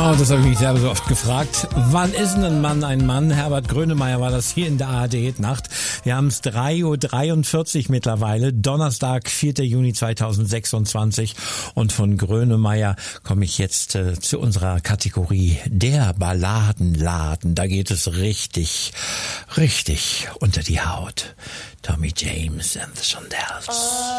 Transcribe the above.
Ja, das habe ich mich selber so oft gefragt. Wann ist denn ein Mann? Herbert Grönemeyer war das hier in der ARD-Nacht. Wir haben es 3:43 Uhr mittlerweile, Donnerstag, 4. Juni 2026. Und von Grönemeyer komme ich jetzt zu unserer Kategorie der Balladenladen. Da geht es richtig unter die Haut. Tommy James and the Shondells.